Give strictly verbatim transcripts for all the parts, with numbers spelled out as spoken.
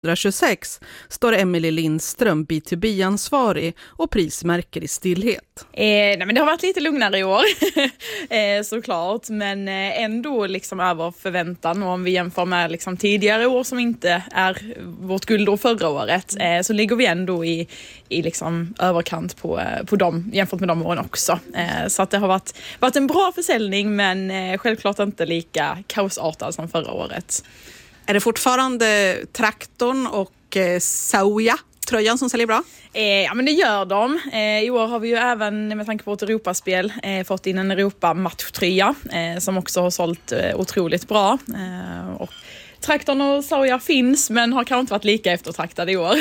tjugosex står Emily Lindström B to B-ansvarig och prismärker i stillhet. Eh, nej men det har varit lite lugnare i år, eh, såklart, men eh, ändå liksom över förväntan. Och om vi jämför med liksom tidigare år som inte är vårt guldår förra året, eh, så ligger vi ändå i, i liksom överkant på, eh, på dem, jämfört med de åren också. Eh, så att det har varit, varit en bra försäljning, men eh, självklart inte lika kaosartad som förra året. Är det fortfarande traktorn och eh, Sauja tröjan som säljer bra? Eh, ja men det gör de. Eh, I år har vi ju även med tanke på ett Europaspel eh, fått in en Europa-matchtröja eh, som också har sålt eh, otroligt bra. Eh, och traktorn och Sauja finns, men har kanske inte varit lika eftertraktade i år.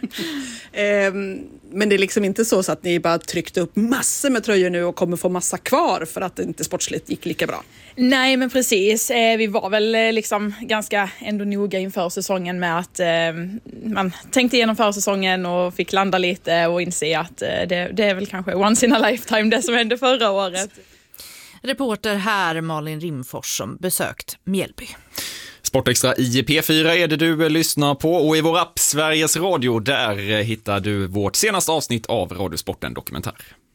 eh, men det är liksom inte så, så att ni bara tryckte upp massor med tröjor nu och kommer få massa kvar för att det inte sportsligt gick lika bra? Nej men precis, eh, vi var väl eh, liksom ganska ändå noga inför säsongen med att eh, man tänkte igenom försäsongen och fick landa lite och inse att eh, det, det är väl kanske once in a lifetime det som hände förra året. Reporter här Malin Rimfors som besökt Mjällby. Sportextra i P fyra är det du lyssnar på, och i vår app Sveriges Radio där hittar du vårt senaste avsnitt av Radiosporten Dokumentär.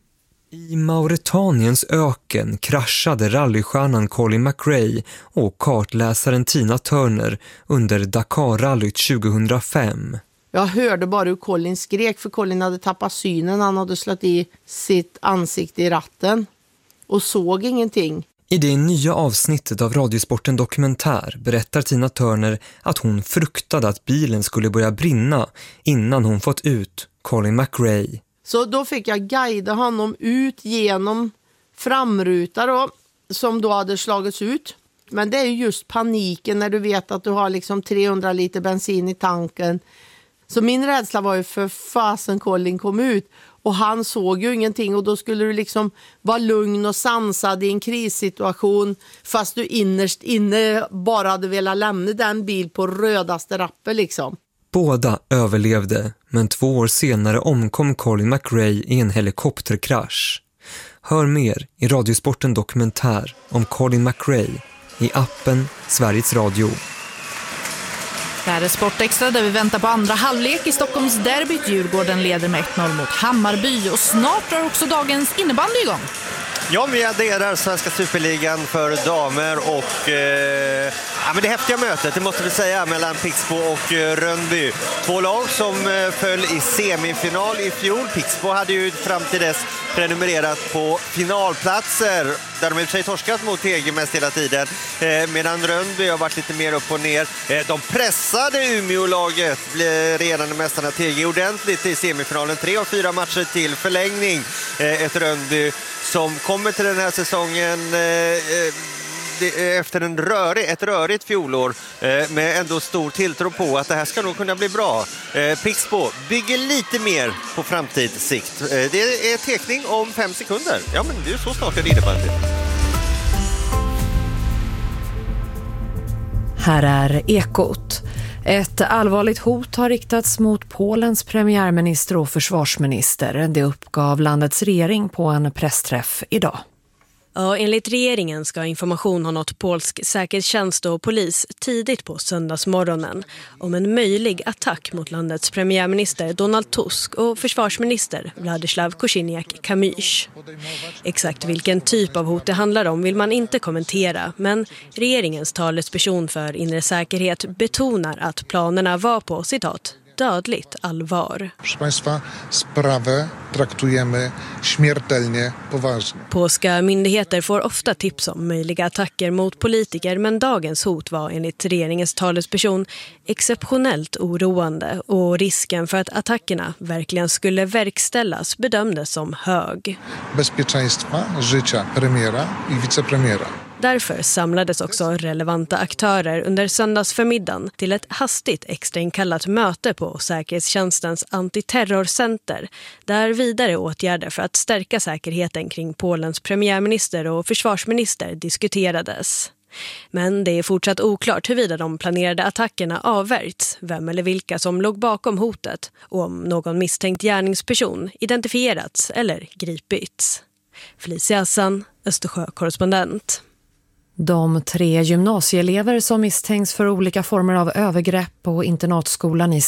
I Mauretaniens öken kraschade rallystjärnan Colin McRae och kartläsaren Tina Turner under Dakar-rallyt tjugohundrafem. Jag hörde bara hur Colin skrek, för Colin hade tappat synen. Han hade slått i sitt ansikte i ratten och såg ingenting. I det nya avsnittet av Radiosporten Dokumentär berättar Tina Turner att hon fruktade att bilen skulle börja brinna innan hon fått ut Colin McRae. Så då fick jag guida honom ut genom framrutor då, som då hade slagits ut. Men det är ju just paniken när du vet att du har liksom trehundra liter bensin i tanken. Så min rädsla var ju för fasen Colin kom ut. Och han såg ju ingenting, och då skulle du liksom vara lugn och sansad i en krissituation fast du innerst inne bara hade velat lämna den bil på rödaste rappen liksom. Båda överlevde, men två år senare omkom Colin McRae i en helikopterkrasch. Hör mer i Radiosporten Dokumentär om Colin McRae i appen Sveriges Radio. Det här är Sportextra där vi väntar på andra halvlek i Stockholms derbyt. Djurgården leder med ett noll mot Hammarby, och snart drar också dagens innebandy igång. Ja, vi adderar Svenska Superligan för damer och eh, ja, men det häftiga mötet, det måste vi säga, mellan Pixbo och eh, Rönnby. Två lag som eh, föll i semifinal i fjol. Pixbo hade ju fram till dess prenumererat på finalplatser där de i och för sig torskat mot T G mest hela tiden, eh, medan Rönnby har varit lite mer upp och ner. Eh, de pressade Umeå-laget, blev regerande mästarna T G ordentligt i semifinalen. Tre och fyra matcher till förlängning. Eh, ett Rönnby som kommer till den här säsongen eh, det, efter en rörig, ett rörigt fjolår eh, med ändå stor tilltro på att det här ska nog kunna bli bra. Eh, Pixbo bygger lite mer på framtidssikt. Eh, det är tekning om fem sekunder. Ja, men det är så snart det innebär. Här är Ekot. Ett allvarligt hot har riktats mot Polens premiärminister och försvarsminister. Det uppgav landets regering på en pressträff idag. Ja, enligt regeringen ska information ha nått polsk säkerhetstjänst och polis tidigt på söndagsmorgonen om en möjlig attack mot landets premiärminister Donald Tusk och försvarsminister Władysław Kosiniak-Kamysz. Exakt vilken typ av hot det handlar om vill man inte kommentera, men regeringens talesperson för inre säkerhet betonar att planerna var på, citat, dödligt allvar. Proszę Państwa, sprawę traktujemy śmiertelnie poważnie. Polska myndigheter får ofta tips om möjliga attacker mot politiker, men dagens hot var enligt regeringens talesperson exceptionellt oroande, och risken för att attackerna verkligen skulle verkställas bedömdes som hög. Bezpieczeństwa życia premiera i wicepremiera. Därför samlades också relevanta aktörer under söndagsförmiddagen till ett hastigt extrainkallat möte på säkerhetstjänstens antiterrorcenter, där vidare åtgärder för att stärka säkerheten kring Polens premiärminister och försvarsminister diskuterades. Men det är fortsatt oklart huruvida de planerade attackerna avvärjts, vem eller vilka som låg bakom hotet och om någon misstänkt gärningsperson identifierats eller gripits. Felicia Hassan, Östersjö-korrespondent. De tre gymnasieelever som misstänks för olika former av övergrepp på internatskolan i